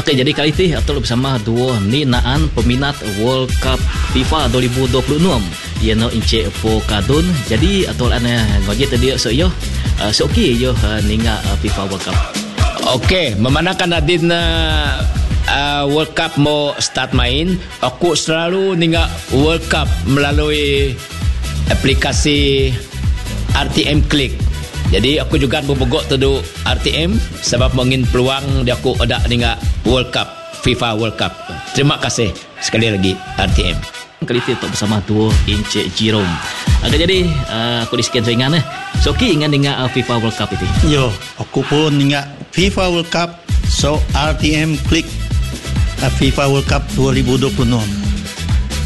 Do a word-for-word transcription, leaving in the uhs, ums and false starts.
Okey, jadi kali ini Atul bersama dua ni naan peminat World Cup FIFA dua ribu dua puluh enam. Ia no Encik Po Kadun. Jadi Atul ana ngoje tadi so yo. Uh, so okey yo uh, ninga uh, FIFA World Cup. Okey, memandangkan adin uh, uh, World Cup mau start main, aku selalu ninga World Cup melalui aplikasi R T M Click. Jadi aku juga berbogok tu R T M sebab mengin peluang dia aku ada dengan World Cup, FIFA World Cup. Terima kasih sekali lagi R T M. Kali ini untuk bersama dua Encik Jerome. Agak jadi uh, aku di sekian ringan eh. So okey ingat dengan uh, FIFA World Cup itu. Yo, aku pun ingat FIFA World Cup. So R T M Click uh, FIFA World Cup dua ribu dua puluh enam.